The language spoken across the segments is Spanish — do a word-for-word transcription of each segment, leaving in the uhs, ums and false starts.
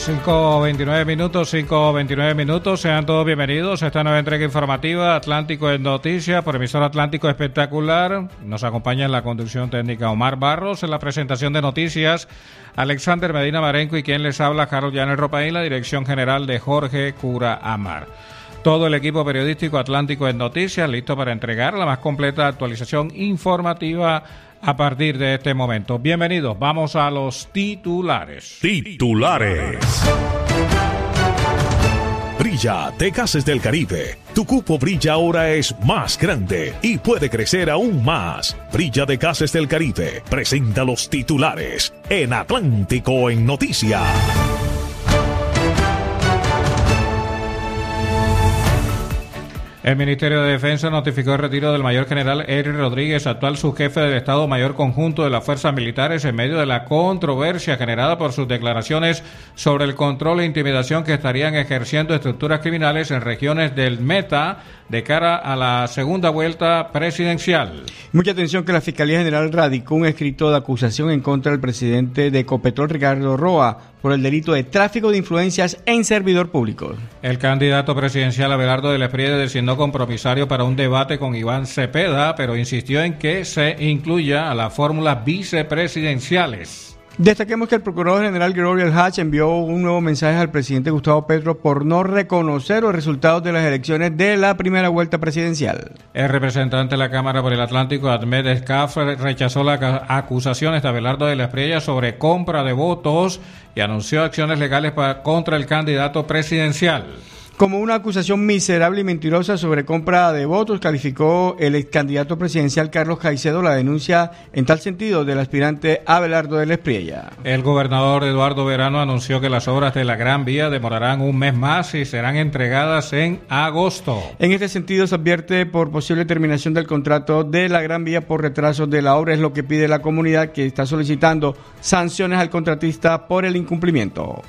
cinco veintinueve minutos, cinco veintinueve minutos, sean todos bienvenidos a esta nueva entrega informativa Atlántico en Noticias por emisora Atlántico Espectacular. Nos acompaña en la conducción técnica Omar Barros, en la presentación de noticias Alexander Medina Marenco y quien les habla Carlos Llanes Ropaín, la dirección general de Jorge Cura Amar. Todo el equipo periodístico Atlántico en Noticias listo para entregar la más completa actualización informativa a partir de este momento. Bienvenidos, vamos a los titulares. Titulares. Brilla de Gases del Caribe. Tu cupo Brilla ahora es más grande y puede crecer aún más. Brilla de Gases del Caribe presenta los titulares en Atlántico en Noticias. El Ministerio de Defensa notificó el retiro del mayor general Eric Rodríguez, actual subjefe del Estado Mayor Conjunto de las Fuerzas Militares, en medio de la controversia generada por sus declaraciones sobre el control e intimidación que estarían ejerciendo estructuras criminales en regiones del Meta de cara a la segunda vuelta presidencial. Mucha atención que la Fiscalía General radicó un escrito de acusación en contra del presidente de Ecopetrol, Ricardo Roa, por el delito de tráfico de influencias en servidor público. El candidato presidencial Abelardo de la Espriella designó compromisario para un debate con Iván Cepeda, pero insistió en que se incluya a las fórmulas vicepresidenciales. Destaquemos que el Procurador General Gregorio Hatch envió un nuevo mensaje al presidente Gustavo Petro por no reconocer los resultados de las elecciones de la primera vuelta presidencial. El representante de la Cámara por el Atlántico, Ahmed Escaf, rechazó las acusaciones de Abelardo de la Espriella sobre compra de votos y anunció acciones legales para, contra el candidato presidencial. Como una acusación miserable y mentirosa sobre compra de votos, calificó el ex candidato presidencial Carlos Caicedo la denuncia en tal sentido del aspirante Abelardo de la Espriella. El gobernador Eduardo Verano anunció que las obras de la Gran Vía demorarán un mes más y serán entregadas en agosto. En este sentido, se advierte por posible terminación del contrato de la Gran Vía por retraso de la obra, es lo que pide la comunidad, que está solicitando sanciones al contratista por el incumplimiento.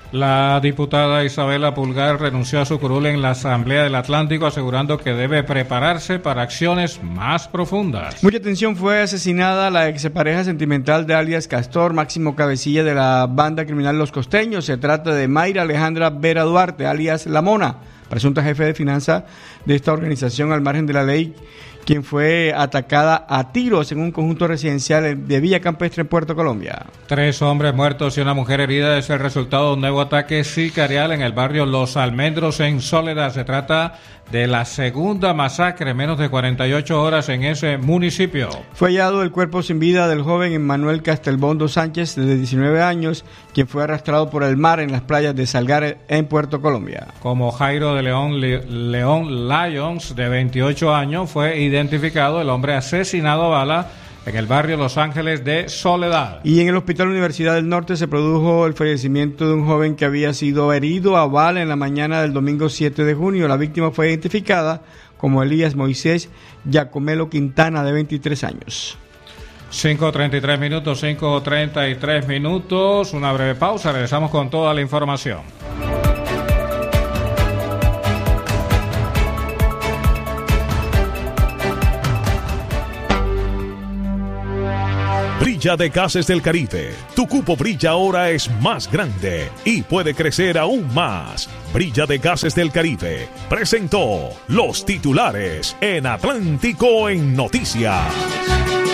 La diputada Isabela Pulgar renunció a su curul en la Asamblea del Atlántico, asegurando que debe prepararse para acciones más profundas. Mucha atención, fue asesinada la expareja sentimental de alias Castor, máximo cabecilla de la banda criminal Los Costeños. Se trata de Mayra Alejandra Vera Duarte, alias La Mona, presunta jefe de finanzas de esta organización al margen de la ley, quien fue atacada a tiros en un conjunto residencial de Villa Campestre en Puerto Colombia. Tres hombres muertos y una mujer herida es el resultado de un nuevo ataque sicarial en el barrio Los Almendros en Soledad. Se trata de la segunda masacre en menos de cuarenta y ocho horas en ese municipio. Fue hallado el cuerpo sin vida del joven Emmanuel Castelbondo Sánchez, de diecinueve años, quien fue arrastrado por el mar en las playas de Salgar en Puerto Colombia. Como Jairo de León, Le- León Lyons, de veintiocho años, fue identificado el hombre asesinado a bala en el barrio Los Ángeles de Soledad. Y en el Hospital Universidad del Norte se produjo el fallecimiento de un joven que había sido herido a bala en la mañana del domingo siete de junio. La víctima fue identificada como Elías Moisés Giacomelo Quintana, de veintitrés años. cinco treinta y tres minutos, cinco treinta y tres minutos. Una breve pausa, regresamos con toda la información. Brilla de Gases del Caribe. Tu cupo Brilla ahora es más grande y puede crecer aún más. Brilla de Gases del Caribe presentó los titulares en Atlántico en Noticias.